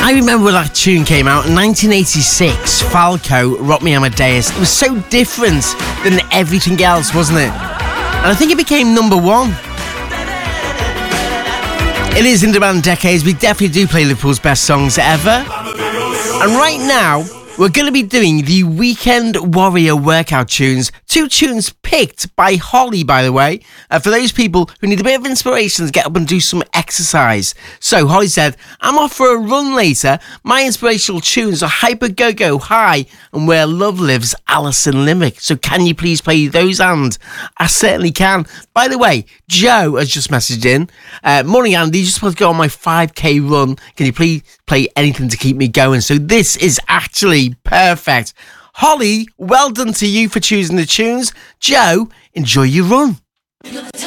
I remember when that tune came out in 1986, Falco, Rock Me Amadeus. It was so different than everything else, wasn't it? And I think it became number one. It is In Demand Decades. We definitely do play Liverpool's best songs ever. And right now, we're going to be doing the Weekend Warrior workout tunes. 2 tunes picked by Holly, by the way, for those people who need a bit of inspiration to get up and do some exercise. So Holly said, I'm off for a run later. My inspirational tunes are Hyper Go-Go, High, and Where Love Lives, Alison Limerick. So can you please play those? And I certainly can. By the way, Joe has just messaged in. Morning, Andy, just want to go on my 5k run. Can you please play anything to keep me going? So this is actually perfect. Holly, well done to you for choosing the tunes. Joe, enjoy your run.